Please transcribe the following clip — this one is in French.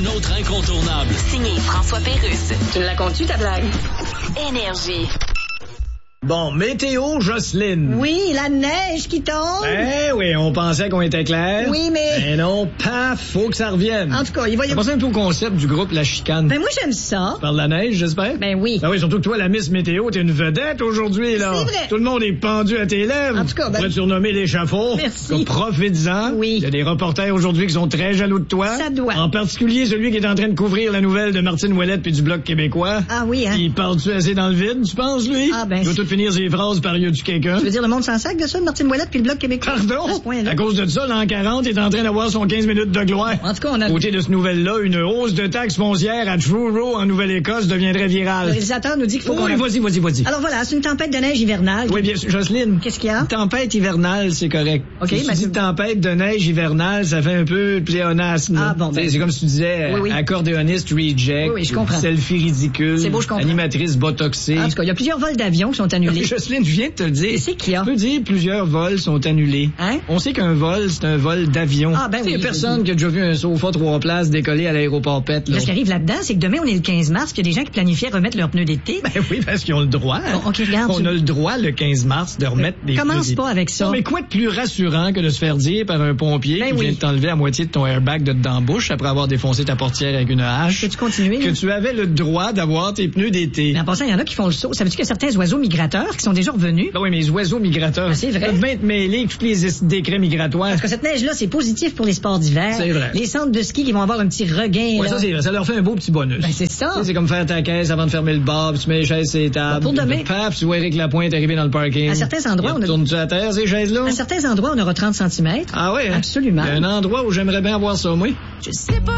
Un autre incontournable. Signé François Pérusse. Tu l'as conçu, ta blague? Énergie. Bon, météo, Jocelyne. Oui, la neige qui tombe. Oui, on pensait qu'on était clair. Oui, mais... Mais non, paf, faut que ça revienne. En tout cas, il va y Ça avoir... passe un peu au concept du groupe La Chicane. Ben moi, j'aime ça. Par la neige, j'espère? Ben oui. Ben oui, surtout que toi, la Miss Météo, t'es une vedette aujourd'hui, là. C'est vrai. Tout le monde est pendu à tes lèvres. En tout cas, ben... On pourrait te surnommer l'échafaud. Merci. Profites-en. Oui. Il y a des reporters aujourd'hui qui sont très jaloux de toi. Ça doit. En particulier celui qui est en train de couvrir la nouvelle de Martine Ouellette puis du Bloc québécois. Ah oui, hein? Il parle-tu assez dans le vide, tu penses, lui? Ah, ben... Il doit tout finir ses phrases par y a-tu quelqu'un? Tu veux dire le monde sans sac de ça, de Martine Ouellette puis le Bloc québécois? Pardon? À ce point-là. À cause de ça, l'an 40 est en train d'avoir son 15 minutes de gloire. En tout cas, on a... Côté de ce nouvelle-là, une hausse de taxes foncières à Truro, en Nouvelle-Écosse, deviendrait Le virale. réalisateur nous dit qu'il faut qu'on... Oui, vas-y. Alors voilà, c'est une tempête de neige hivernale. Oui, bien sûr. Jocelyne. Qu'est-ce qu'il y a? Une tempête hivernale, c'est correct. OK, Si tu mais dis tempête de neige hivernale, ça fait un peu pléonasme. Ah, bon, ben... C'est comme si tu disais Oui. accordéoniste reject. Oui, je comprends. Selfie ridicule. C'est beau, je comprends. Animatrice botoxée. En tout cas, il y a plusieurs vols d'avions qui sont annulés. Jocelyne, je viens de te le dire. C'est qu'il y a? Tu peux dire plusieurs vols sont annulés. Hein? On sait qu'un vol, c'est un vol d'avion. Ah, ben oui. Il y a personne qui a déjà vu un sofa 3 places décoller à l'aéroport Pet, là. Ce qui arrive là-dedans, c'est que demain, on est le 15 mars, puis il y a des gens qui planifiaient remettre leurs pneus d'été. Ben oui, parce qu'ils ont le droit. Bon, OK, regarde. On a le droit, le 15 mars, de remettre des Commence pneus pas avec ça. Non, mais quoi de plus rassurant que de se faire dire par un pompier Ben qui vient oui. de t'enlever à moitié de ton airbag de dedans bouche après avoir défoncé ta portière avec une hache? Peux-tu continuer? Que tu avais le droit d'avoir tes pneus d'été. Mais en passant, il y en a qui font le saut. Savais-tu qu'il y a certains oiseaux migrateurs qui sont déjà revenus? Ben oui, mais les oiseaux migrateurs. Ben, c'est vrai. Peuvent bien te mêler tous les décrets migratoires. Parce que cette neige-là, c'est positif pour les sports d'hiver. C'est vrai. Les centres de ski qui vont avoir un petit regain. Ouais, là. ça, c'est vrai. Ça leur fait un beau petit bonus. Ben, c'est ça. Tu sais, c'est comme faire ta caisse avant de fermer le bar, puis tu mets les chaises sur les tables. Pour demain. Puis paf, tu vois Éric Lapointe arriver dans le parking. À certains endroits, on a... Tournes-tu à terre, ces chaises-là? À certains endroits, on aura 30 cm. Ah ouais? Hein? Absolument. Il y a un endroit où j'aimerais bien avoir ça, moi. Je sais pas.